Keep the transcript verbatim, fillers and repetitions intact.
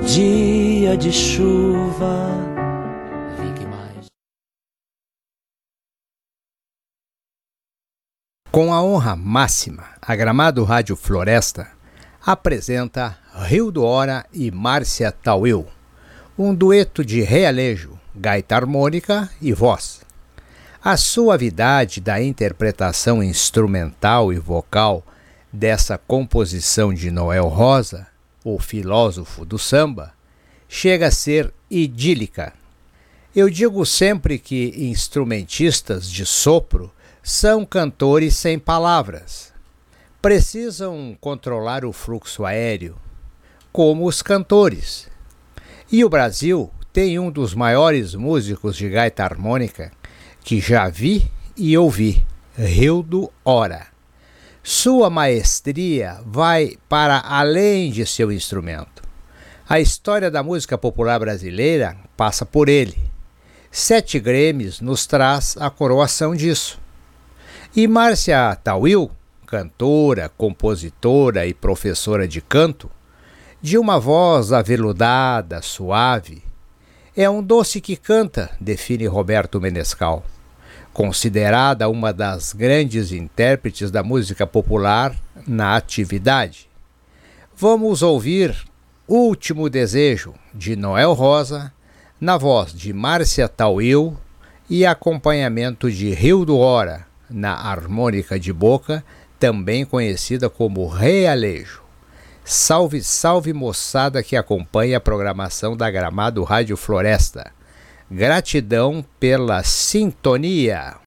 dia de chuva. Fique mais. Com a honra máxima, a Gramado Rádio Floresta apresenta Rio do Hora e Márcia Tawil, um dueto de realejo, gaita harmônica e voz. A suavidade da interpretação instrumental e vocal dessa composição de Noel Rosa, o filósofo do samba, chega a ser idílica. Eu digo sempre que instrumentistas de sopro são cantores sem palavras. Precisam controlar o fluxo aéreo, como os cantores. E o Brasil tem um dos maiores músicos de gaita harmônica que já vi e ouvi, Rio do Hora. Sua maestria vai para além de seu instrumento. A história da música popular brasileira passa por ele. Sete Grêmios nos traz a coroação disso. E Márcia Tawil, cantora, compositora e professora de canto, de uma voz aveludada, suave, é um doce que canta, define Roberto Menescal. Considerada uma das grandes intérpretes da música popular na atividade. Vamos ouvir Último Desejo, de Noel Rosa, na voz de Márcia Tawil e acompanhamento de Rio do Hora, na harmônica de boca, também conhecida como realejo. Salve, salve moçada que acompanha a programação da Gramado Rádio Floresta. Gratidão pela sintonia.